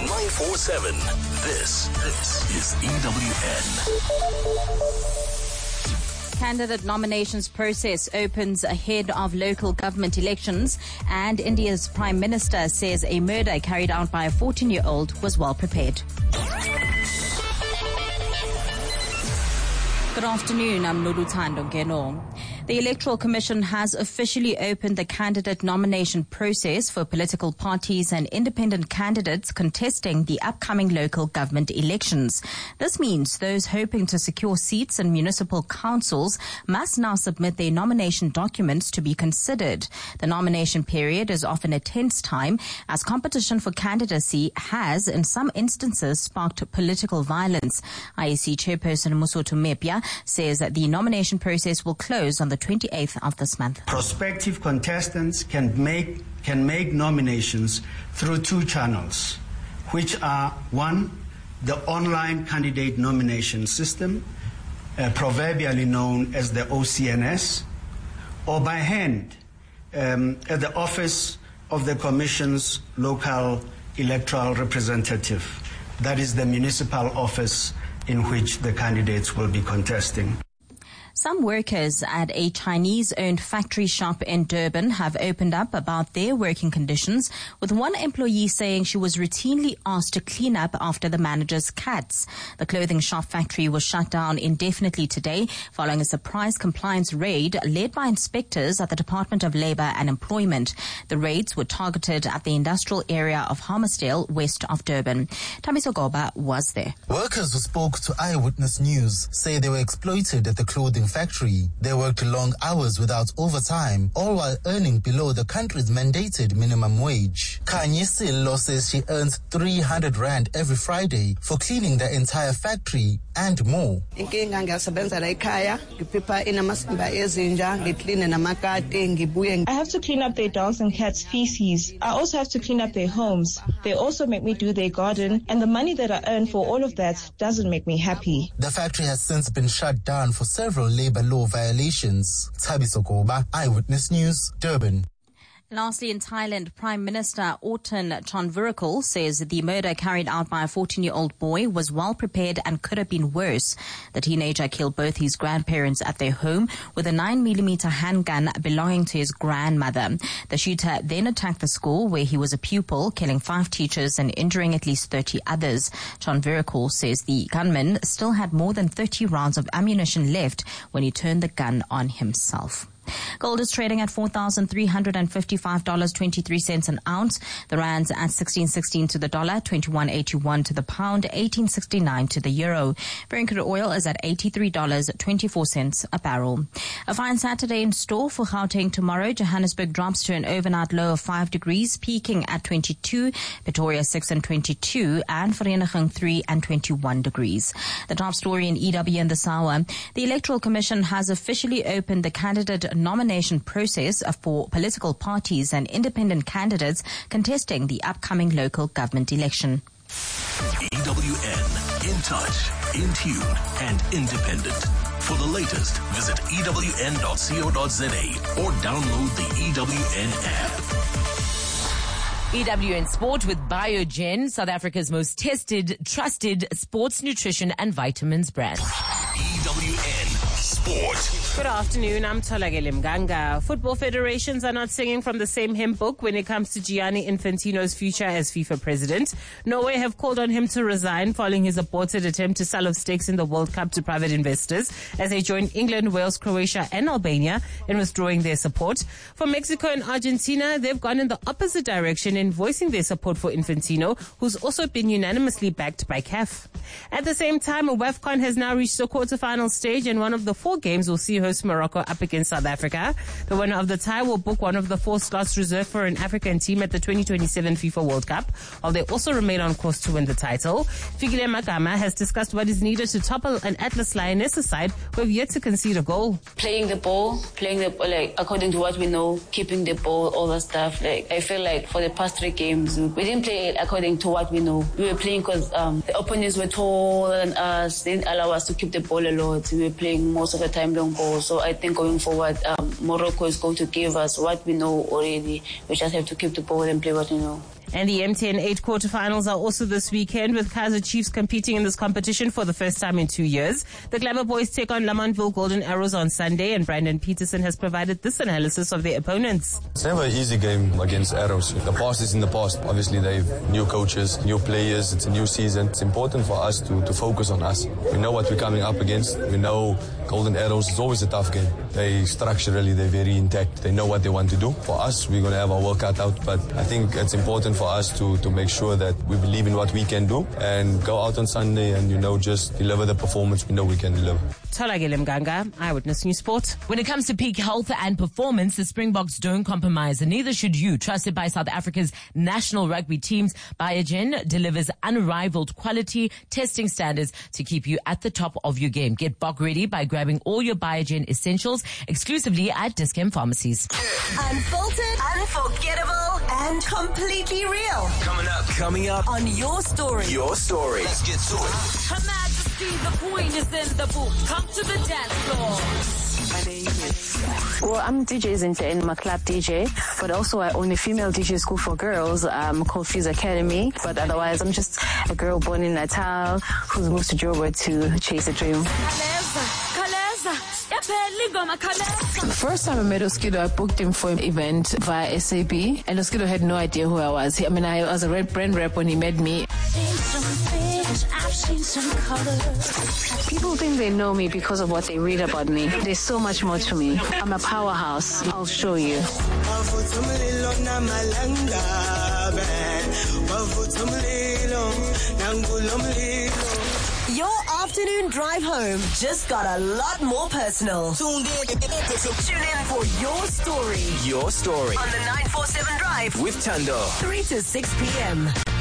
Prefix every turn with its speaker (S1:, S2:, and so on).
S1: 947. This is EWN.
S2: Candidate nominations process opens ahead of local government elections, and India's Prime Minister says a murder carried out by a 14-year-old was well prepared. Good afternoon, I'm Noluthando Ngeno. The Electoral Commission has officially opened the candidate nomination process for political parties and independent candidates contesting the upcoming local government elections. This means those hoping to secure seats in municipal councils must now submit their nomination documents to be considered. The nomination period is often a tense time, as competition for candidacy has, in some instances, sparked political violence. IEC Chairperson Mosotho Mepya says that the nomination process will close on the 28th of this month.
S3: Prospective contestants can make nominations through two channels, which are: one, the online candidate nomination system, proverbially known as the OCNS, or by hand at the office of the Commission's local electoral representative. That is the municipal office in which the candidates will be contesting.
S2: Some workers at a Chinese-owned factory shop in Durban have opened up about their working conditions, with one employee saying she was routinely asked to clean up after the manager's cats. The clothing shop factory was shut down indefinitely today following a surprise compliance raid led by inspectors at the Department of Labour and Employment. The raids were targeted at the industrial area of Hammersdale, west of Durban. Tamiso Goba was there.
S4: Workers who spoke to Eyewitness News say they were exploited at the clothing factory. They worked long hours without overtime, all while earning below the country's mandated minimum wage. Kanye Sillo says she earns 300 Rand every Friday for cleaning the entire factory and more.
S5: I have to clean up their dogs and cats' feces. I also have to clean up their homes. They also make me do their garden, and the money that I earn for all of that doesn't make me happy.
S4: The factory has since been shut down for several labor law violations. Thabiso Goba, Eyewitness News, Durban.
S2: Lastly, in Thailand, Prime Minister Orton Chanvirakul says the murder carried out by a 14-year-old boy was well prepared and could have been worse. The teenager killed both his grandparents at their home with a 9mm handgun belonging to his grandmother. The shooter then attacked the school where he was a pupil, killing 5 teachers and injuring at least 30 others. Chanvirakul says the gunman still had more than 30 rounds of ammunition left when he turned the gun on himself. Gold is trading at $4,355.23 an ounce. The rand's at 16.16 to the dollar, 21.81 to the pound, 18.69 to the euro. Brent crude oil is at $83.24 a barrel. A fine Saturday in store for Gauteng tomorrow. Johannesburg drops to an overnight low of 5 degrees, peaking at 22. Pretoria 6 and 22, and Vereeniging 3 and 21 degrees. The top story in EW in this hour: the Electoral Commission has officially opened the candidate nomination process for political parties and independent candidates contesting the upcoming local government election.
S1: EWN, in touch, in tune, and independent. For the latest, visit ewn.co.za or download the EWN app.
S6: EWN Sport with Biogen, South Africa's most tested, trusted sports nutrition and vitamins brand.
S1: EWN Sport.
S7: Good afternoon, I'm Tolagele Mganga. Football federations are not singing from the same hymn book when it comes to Gianni Infantino's future as FIFA president. Norway have called on him to resign following his aborted attempt to sell off stakes in the World Cup to private investors as they join England, Wales, Croatia and Albania in withdrawing their support. For Mexico and Argentina, they've gone in the opposite direction in voicing their support for Infantino, who's also been unanimously backed by CAF. At the same time, WAFCON has now reached the quarterfinal stage, and one of the 4 games will see host Morocco up against South Africa. The winner of the tie will book one of the 4 slots reserved for an African team at the 2027 FIFA World Cup, while they also remain on course to win the title. Fikile Magama has discussed what is needed to topple an Atlas Lionesses side who have yet to concede a goal.
S8: Playing the ball, like according to what we know, keeping the ball, all that stuff. Like I feel like for the past 3 games, we didn't play it according to what we know. We were playing because the opponents were taller than us. They didn't allow us to keep the ball a lot. We were playing most of the time long ball. So I think going forward, Morocco is going to give us what we know already. We just have to keep the ball and play what we know.
S7: And the MTN 8 quarterfinals are also this weekend, with Kaizer Chiefs competing in this competition for the first time in 2 years. The Clever Boys take on Lamontville Golden Arrows on Sunday, and Brandon Peterson has provided this analysis of their opponents.
S9: It's never an easy game against Arrows. The past is in the past. Obviously, they've new coaches, new players. It's a new season. It's important for us to focus on us. We know what we're coming up against. We know Golden Arrows is always a tough game. They're very intact. They know what they want to do. For us, we're going to have our work cut out, but I think it's important for us to make sure that we believe in what we can do and go out on Sunday and, just deliver the performance we know we can deliver.
S7: Tholakele Mganga, Eyewitness News Sport.
S6: When it comes to peak health and performance, the Springboks don't compromise, and neither should you. Trusted by South Africa's national rugby teams, Biogen delivers unrivaled quality testing standards to keep you at the top of your game. Get Bok ready by grabbing all your Biogen essentials exclusively at Dis-Chem pharmacies.
S10: Unfiltered, unforgettable, and completely real.
S1: Coming up
S10: On Your Story.
S1: Your Story. Let's get to it.
S11: Her Majesty, the Queen is in the booth. Come to the dance floor. My name is...
S12: Well, I'm DJ Zinhle and I'm a club DJ, but also I own a female DJ school for girls called Fuse Academy. But otherwise, I'm just a girl born in Natal who's moved to Joburg to chase a dream. The first time I met Oskido, I booked him for an event via SAB, and Oskido had no idea who I was. I was a brand rep when he met me. People think they know me because of what they read about me. There's so much more to me. I'm a powerhouse. I'll show you.
S10: Your afternoon drive home just got a lot more personal. Tune in for Your Story.
S1: Your Story.
S10: On the 947 Drive.
S1: With Tando.
S10: 3 to 6 p.m.